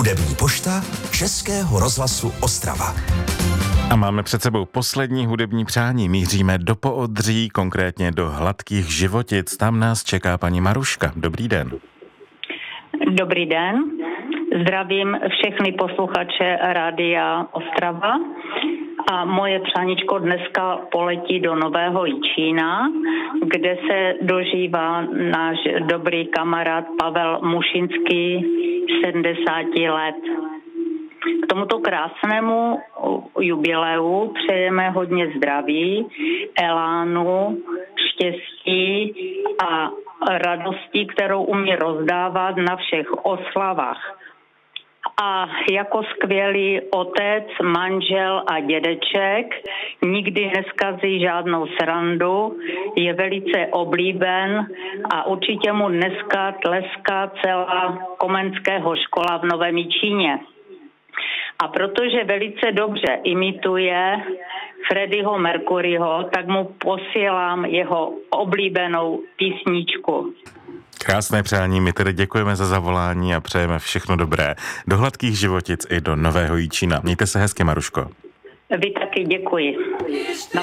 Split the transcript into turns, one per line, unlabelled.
Hudební pošta Českého rozhlasu Ostrava.
A máme před sebou poslední hudební přání. Míříme do Poodří, konkrétně do Hladkých Životic. Tam nás čeká paní Maruška. Dobrý den.
Dobrý den. Zdravím všechny posluchače Rádia Ostrava. A moje přáníčko dneska poletí do Nového Jičína, kde se dožívá náš dobrý kamarád Pavel Mušinský 70 let. K tomuto krásnému jubileu přejeme hodně zdraví, elánu, štěstí a radosti, kterou umí rozdávat na všech oslavách. A jako skvělý otec, manžel a dědeček nikdy neskazí žádnou srandu, je velice oblíben a určitě mu dneska tleská celá Komenského škola v Novém Jičíně. A protože velice dobře imituje Freddieho Mercuryho, tak mu posílám jeho oblíbenou písničku.
Krásné přání, my tedy děkujeme za zavolání a přejeme všechno dobré. Do Hladkých Životic i do Nového Jičína. Mějte se hezky, Maruško.
Vy taky děkuji.